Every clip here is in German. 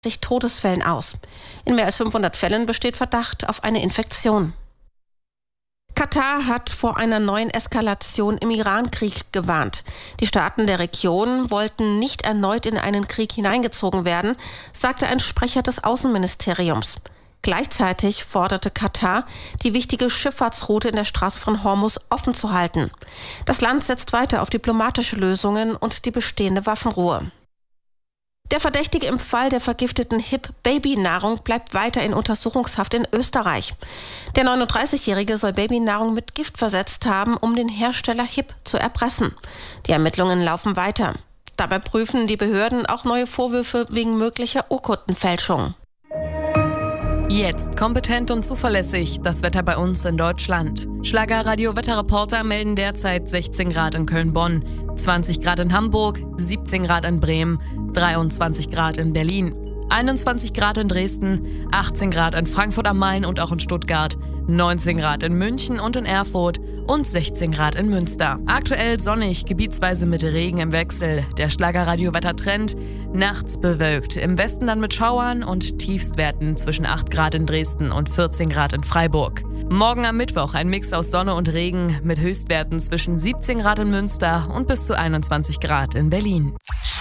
Todesfällen aus. In mehr als 500 Fällen besteht Verdacht auf eine Infektion. Katar hat vor einer neuen Eskalation im Iran-Krieg gewarnt. Die Staaten der Region wollten nicht erneut in einen Krieg hineingezogen werden, sagte ein Sprecher des Außenministeriums. Gleichzeitig forderte Katar, die wichtige Schifffahrtsroute in der Straße von Hormuz offen zu halten. Das Land setzt weiter auf diplomatische Lösungen und die bestehende Waffenruhe. Der Verdächtige im Fall der vergifteten HIP-Babynahrung bleibt weiter in Untersuchungshaft in Österreich. Der 39-Jährige soll Babynahrung mit Gift versetzt haben, um den Hersteller HIP zu erpressen. Die Ermittlungen laufen weiter. Dabei prüfen die Behörden auch neue Vorwürfe wegen möglicher Urkundenfälschung. Jetzt kompetent und zuverlässig das Wetter bei uns in Deutschland. Schlager-Radio-Wetterreporter melden derzeit 16 Grad in Köln-Bonn, 20 Grad in Hamburg, 17 Grad in Bremen, 23 Grad in Berlin, 21 Grad in Dresden, 18 Grad in Frankfurt am Main und auch in Stuttgart, 19 Grad in München und in Erfurt und 16 Grad in Münster. Aktuell sonnig, gebietsweise mit Regen im Wechsel. Der Schlager-Radio-Wettertrend: nachts bewölkt, im Westen dann mit Schauern und Tiefstwerten zwischen 8 Grad in Dresden und 14 Grad in Freiburg. Morgen am Mittwoch ein Mix aus Sonne und Regen mit Höchstwerten zwischen 17 Grad in Münster und bis zu 21 Grad in Berlin.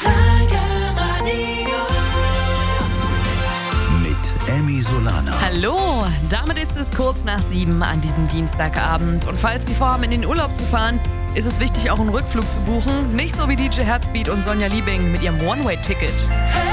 Emmy Solana. Hallo, damit ist es kurz nach 7 an diesem Dienstagabend. Und falls Sie vorhaben, in den Urlaub zu fahren, ist es wichtig, auch einen Rückflug zu buchen. Nicht so wie DJ Herzbeat und Sonja Liebing mit ihrem One-Way-Ticket.